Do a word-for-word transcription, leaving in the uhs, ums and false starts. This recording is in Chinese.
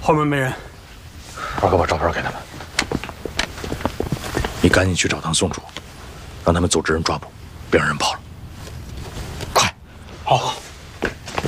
后面没人。 二哥把照片给他们，你赶紧去找唐宋主，让他们组织人抓捕，别让人跑了。快！ 好。